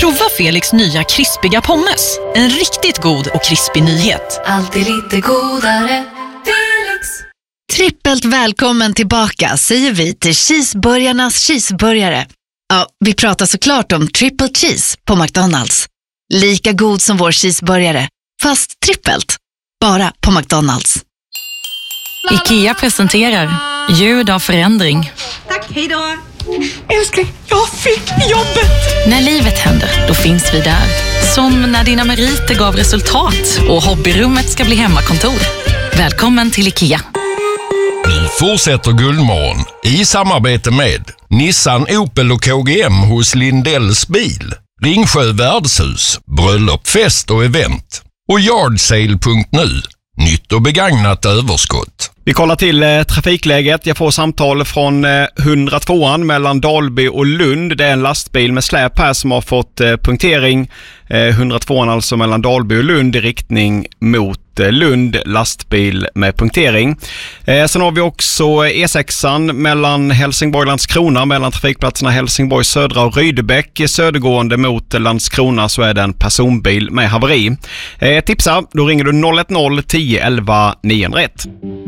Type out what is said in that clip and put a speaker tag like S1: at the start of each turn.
S1: Prova Felix nya krispiga pommes. En riktigt god och krispig nyhet.
S2: Alltid lite godare, Felix.
S3: Trippelt välkommen tillbaka säger vi till Cheeseburgarnas cheeseburgare. Ja, vi pratar såklart om triple cheese på McDonalds. Lika god som vår cheeseburgare, fast trippelt. Bara på McDonalds.
S4: IKEA presenterar ljud av förändring.
S5: Tack, hej då. Älskling, jag fick jobbet.
S4: När livet händer, då finns vi där. Som när dina meriter gav resultat och hobbyrummet ska bli hemmakontor. Välkommen till IKEA.
S6: Nu fortsätter Guldmorgon i samarbete med Nissan, Opel och KGM hos Lindells bil, Ringsjö värdshus, bröllop, fest och event och yardsale.nu, nytt och begagnat överskott.
S7: Vi kollar till trafikläget. Jag får samtal från 102an mellan Dalby och Lund. Det är en lastbil med släp här som har fått punktering. 102an alltså mellan Dalby och Lund i riktning mot Lund, lastbil med punktering. Sen har vi också E6an mellan Helsingborg och Landskrona, mellan trafikplatserna Helsingborg södra och Rydebäck. Södergående mot Landskrona så är det en personbil med haveri. Tipsa, då ringer du 010 10 11 901.